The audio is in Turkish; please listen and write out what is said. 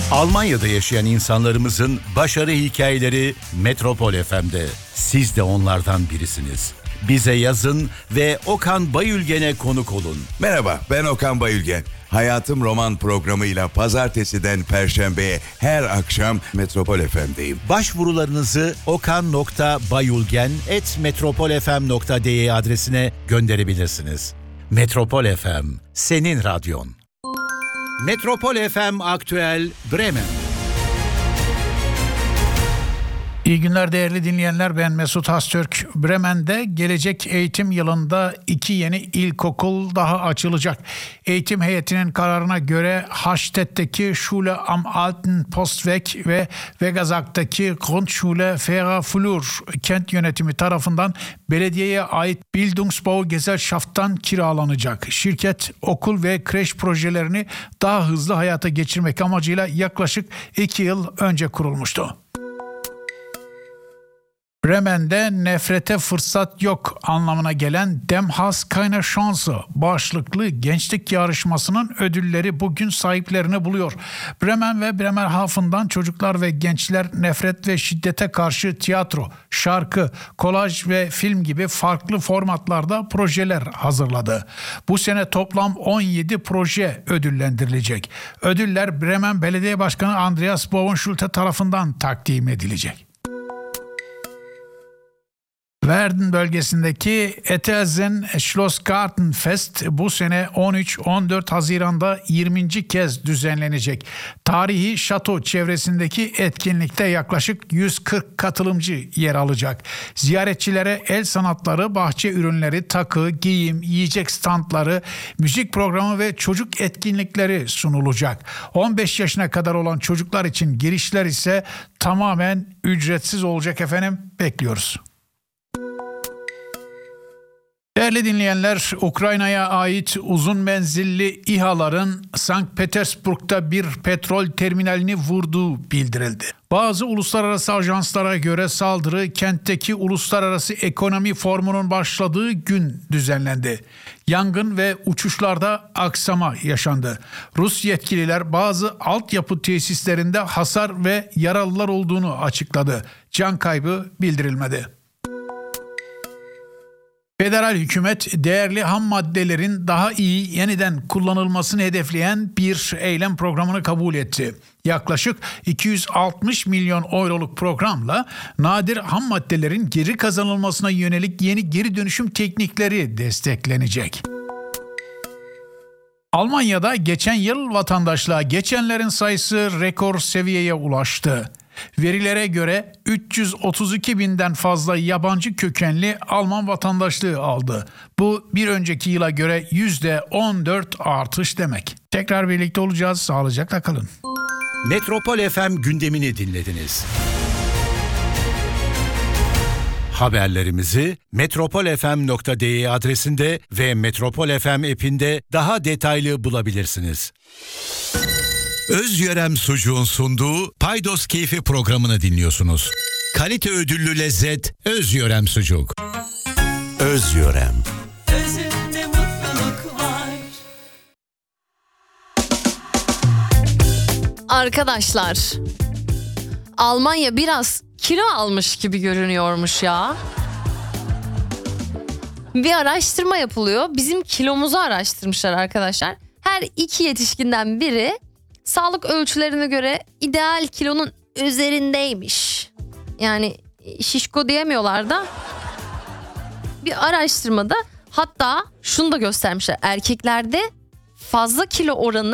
Almanya'da yaşayan insanlarımızın başarı hikayeleri Metropol FM'de. Siz de onlardan birisiniz. Bize yazın ve Okan Bayülgen'e konuk olun. Merhaba, ben Okan Bayülgen. Hayatım Roman programıyla pazartesiden perşembeye her akşam Metropol FM'deyim. Başvurularınızı okan.bayülgen@metropolfm.de adresine gönderebilirsiniz. Metropol FM, senin radyon. Metropol FM Aktüel Bremen. İyi günler değerli dinleyenler, ben Mesut Hastürk. Bremen'de gelecek eğitim yılında 2 yeni ilkokul daha açılacak. Eğitim heyetinin kararına göre Haştet'teki Schule am Alten Postweg ve Wegazak'taki Grundschule Fairer Flur kent yönetimi tarafından belediyeye ait Bildungsbau Gesellschaft'tan kiralanacak. Şirket okul ve kreş projelerini daha hızlı hayata geçirmek amacıyla yaklaşık 2 yıl önce kurulmuştu. Bremen'de nefrete fırsat yok anlamına gelen Dem Hass keine Chance başlıklı gençlik yarışmasının ödülleri bugün sahiplerini buluyor. Bremen ve Bremerhaven'dan çocuklar ve gençler nefret ve şiddete karşı tiyatro, şarkı, kolaj ve film gibi farklı formatlarda projeler hazırladı. Bu sene toplam 17 proje ödüllendirilecek. Ödüller Bremen Belediye Başkanı Andreas Bovenschulte tarafından takdim edilecek. Verden bölgesindeki Etelsen Schlossgartenfest bu sene 13-14 Haziran'da 20. kez düzenlenecek. Tarihi şato çevresindeki etkinlikte yaklaşık 140 katılımcı yer alacak. Ziyaretçilere el sanatları, bahçe ürünleri, takı, giyim, yiyecek standları, müzik programı ve çocuk etkinlikleri sunulacak. 15 yaşına kadar olan çocuklar için girişler ise tamamen ücretsiz olacak efendim. Bekliyoruz. Değerli dinleyenler, Ukrayna'ya ait uzun menzilli İHA'ların Sankt Petersburg'da bir petrol terminalini vurduğu bildirildi. Bazı uluslararası ajanslara göre saldırı kentteki Uluslararası Ekonomi Forumu'nun başladığı gün düzenlendi. Yangın ve uçuşlarda aksama yaşandı. Rus yetkililer bazı altyapı tesislerinde hasar ve yaralılar olduğunu açıkladı. Can kaybı bildirilmedi. Federal hükümet değerli ham maddelerin daha iyi yeniden kullanılmasını hedefleyen bir eylem programını kabul etti. Yaklaşık 260 milyon euroluk programla nadir ham maddelerin geri kazanılmasına yönelik yeni geri dönüşüm teknikleri desteklenecek. Almanya'da geçen yıl vatandaşlığa geçenlerin sayısı rekor seviyeye ulaştı. Verilere göre 332 binden fazla yabancı kökenli Alman vatandaşlığı aldı. Bu bir önceki yıla göre %14 artış demek. Tekrar birlikte olacağız. Sağlıcakla kalın. Metropol FM gündemini dinlediniz. Haberlerimizi metropolfm.de adresinde ve Metropol FM app'inde daha detaylı bulabilirsiniz. Özyörem Sucuğun sunduğu Paydos Keyfi programını dinliyorsunuz. Kalite ödüllü lezzet Özyörem Sucuk. Özyörem. Özünde mutluluk var. Arkadaşlar, Almanya biraz kilo almış gibi görünüyormuş ya. Bir araştırma yapılıyor. Bizim kilomuzu araştırmışlar arkadaşlar. Her 2 yetişkinden biri sağlık ölçülerine göre ideal kilonun üzerindeymiş. Yani şişko diyemiyorlar da. Bir araştırmada hatta şunu da göstermişler. Erkeklerde fazla kilo oranı